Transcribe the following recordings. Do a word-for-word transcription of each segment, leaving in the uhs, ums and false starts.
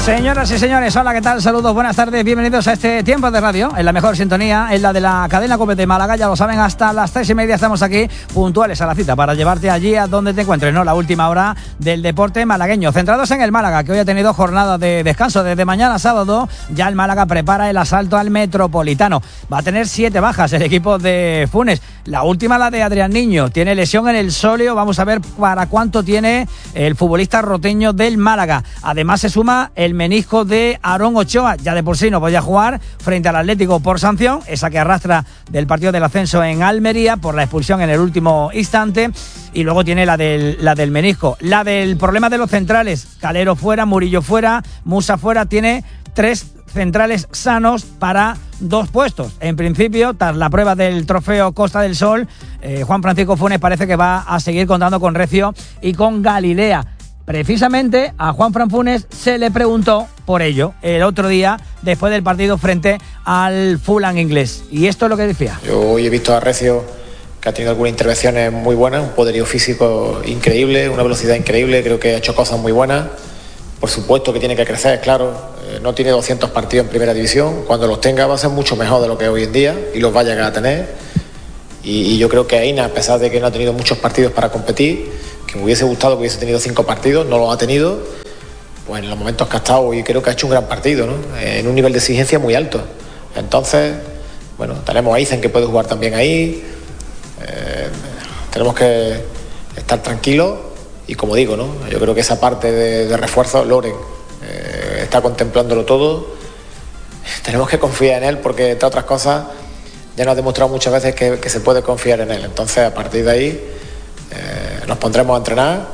Señoras y señores, hola, ¿qué tal? Saludos, buenas tardes, bienvenidos a este tiempo de radio, en la mejor sintonía, en la de la cadena COPE de Málaga. Ya lo saben, hasta las tres y media estamos aquí, puntuales a la cita, para llevarte allí a donde te encuentres, ¿no? La última hora del deporte malagueño, centrados en el Málaga, que hoy ha tenido jornada de descanso. Desde mañana sábado, ya el Málaga prepara el asalto al Metropolitano. Va a tener siete bajas el equipo de Funes. La última, la de Adrián Niño, tiene lesión en el sóleo. Vamos a ver para cuánto tiene el futbolista roteño del Málaga. Además se suma el menisco de Aarón Ochoa, ya de por sí no podía jugar frente al Atlético por sanción, esa que arrastra del partido del ascenso en Almería por la expulsión en el último instante. Y luego tiene la del, la del menisco, la del problema de los centrales, Calero fuera, Murillo fuera, Musa fuera. Tiene tres centrales sanos para dos puestos. En principio, tras la prueba del trofeo Costa del Sol, eh, Juan Francisco Funes parece que va a seguir contando con Recio y con Galilea. Precisamente a Juan Fran Funes se le preguntó por ello el otro día después del partido frente al Fulham inglés, y esto es lo que decía. Yo hoy he visto a Recio, que ha tenido algunas intervenciones muy buenas, un poderío físico increíble, una velocidad increíble, creo que ha hecho cosas muy buenas. Por supuesto que tiene que crecer, claro, eh, no tiene doscientos partidos en primera división, cuando los tenga va a ser mucho mejor de lo que es hoy en día y los va a llegar a tener. Y, y yo creo que Aina, a pesar de que no ha tenido muchos partidos para competir, que me hubiese gustado que hubiese tenido cinco partidos, no los ha tenido, pues en los momentos que ha estado, y creo que ha hecho un gran partido, ¿no? En un nivel de exigencia muy alto. Entonces, bueno, tenemos a Izen, que puede jugar también ahí, eh, tenemos que estar tranquilos y, como digo, ¿no? Yo creo que esa parte de, de refuerzo, Loren eh, está contemplándolo todo, tenemos que confiar en él porque, entre otras cosas, ya nos ha demostrado muchas veces que, que se puede confiar en él. Entonces, a partir de ahí eh, nos pondremos a entrenar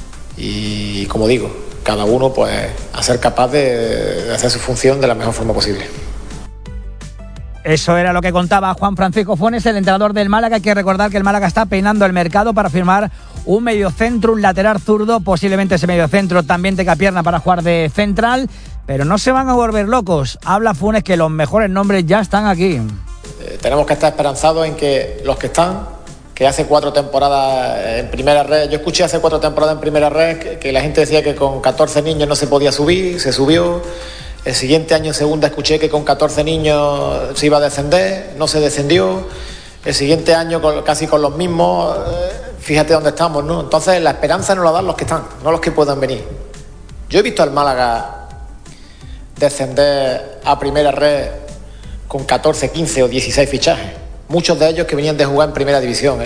y, como digo, cada uno pues a ser capaz de, de hacer su función de la mejor forma posible. Eso era lo que contaba Juan Francisco Funes, el entrenador del Málaga. Hay que recordar que el Málaga está peinando el mercado para firmar un mediocentro, un lateral zurdo. Posiblemente ese mediocentro también tenga pierna para jugar de central, pero no se van a volver locos. Habla Funes que los mejores nombres ya están aquí. Eh, tenemos que estar esperanzados en que los que están, que hace cuatro temporadas en primera red, yo escuché hace cuatro temporadas en primera red que, que la gente decía que con catorce niños no se podía subir, se subió. El siguiente año en segunda escuché que con catorce niños se iba a descender, no se descendió. El siguiente año con, casi con los mismos, eh, fíjate dónde estamos, ¿no? Entonces la esperanza nos la dan los que están, no los que puedan venir. Yo he visto al Málaga descender a primera red con catorce, quince o dieciséis fichajes, muchos de ellos que venían de jugar en primera división, ¿eh?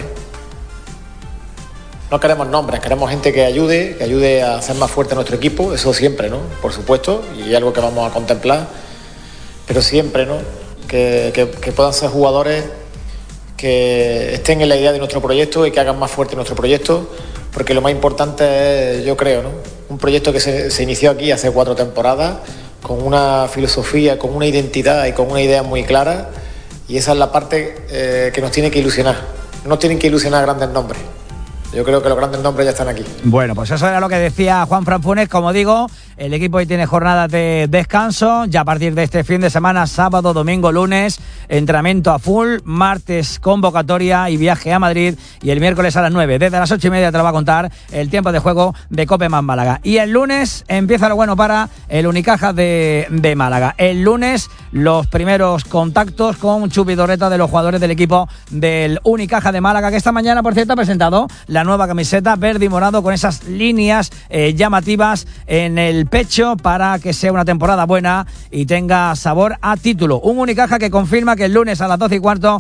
No queremos nombres, queremos gente que ayude, que ayude a hacer más fuerte nuestro equipo, eso siempre, ¿no? Por supuesto, y es algo que vamos a contemplar, pero siempre, ¿no? Que, que, que puedan ser jugadores que estén en la idea de nuestro proyecto y que hagan más fuerte nuestro proyecto, porque lo más importante es, yo creo, ¿no? Un proyecto que se, se inició aquí hace cuatro temporadas, con una filosofía, con una identidad y con una idea muy clara, y esa es la parte eh, que nos tiene que ilusionar. No nos tienen que ilusionar grandes nombres. Yo creo que los grandes nombres ya están aquí. Bueno, pues eso era lo que decía Juan Fran Funes. Como digo, el equipo hoy tiene jornadas de descanso. Ya a partir de este fin de semana, sábado, domingo, lunes, entrenamiento a full. Martes, convocatoria y viaje a Madrid. Y el miércoles a las nueve, desde las ocho y media, te lo va a contar el tiempo de juego de Cope más Málaga. Y el lunes empieza lo bueno para el Unicaja de, de Málaga. El lunes, los primeros contactos con Chupi Dorreta de los jugadores del equipo del Unicaja de Málaga, que esta mañana, por cierto, ha presentado la nueva camiseta verde y morado con esas líneas eh, llamativas en el pecho para que sea una temporada buena y tenga sabor a título. Un Unicaja que confirma que el lunes a las doce y cuarto.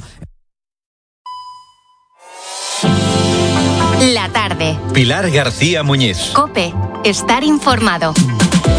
La tarde. Pilar García Muñiz. COPE. Estar informado.